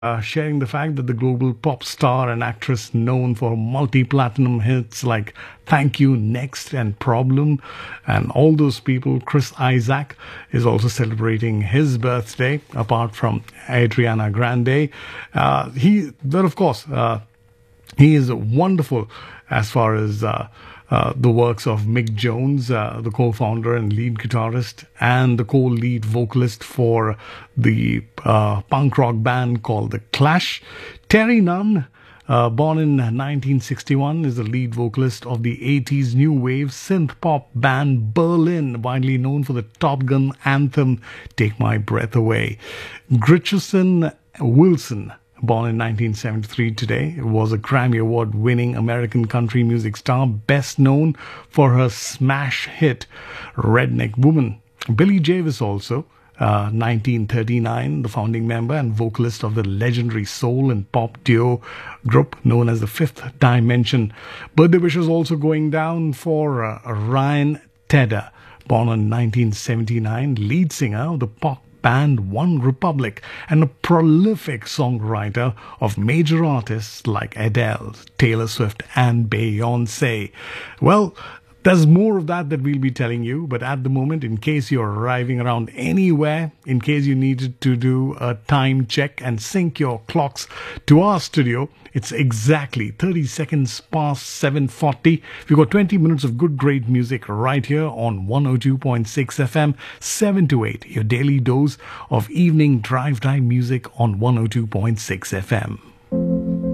sharing the fact that the global pop star and actress known for multi-platinum hits like Thank You, Next, and Problem, and all those people, Chris Isaac is also celebrating his birthday, apart from Adriana Grande. Of course, he is wonderful as far as the works of Mick Jones, the co-founder and lead guitarist, and the co-lead vocalist for the punk rock band called The Clash. Terry Nunn, born in 1961, is the lead vocalist of the 80s new wave synth pop band Berlin, widely known for the Top Gun anthem Take My Breath Away. Gritchison Wilson, born in 1973 today, was a Grammy Award-winning American country music star, best known for her smash hit Redneck Woman. Billy Javis also, 1939, the founding member and vocalist of the legendary soul and pop duo group known as the Fifth Dimension. Birthday wishes also going down for Ryan Tedder, born in 1979, lead singer of the pop band One Republic and a prolific songwriter of major artists like Adele, Taylor Swift, and Beyoncé. Well, there's more of that we'll be telling you, but at the moment, in case you're arriving around anywhere, in case you needed to do a time check and sync your clocks to our studio, it's exactly 30 seconds past 7:40. We've got 20 minutes of good, great music right here on 102.6 FM, 7 to 8, your daily dose of evening drive time music on 102.6 FM.